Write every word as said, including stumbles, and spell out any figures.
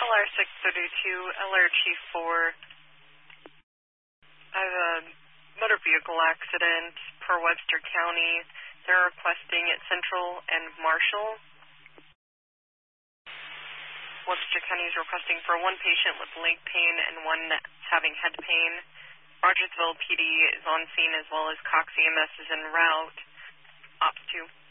L R six thirty-two, L R Chief four. I have a motor vehicle accident per Webster County. They're requesting at Central and Marshall. Webster County is requesting for one patient with leg pain and one that's having head pain. Rogersville P D is on scene as well as Cox E M S is en route. Ops two.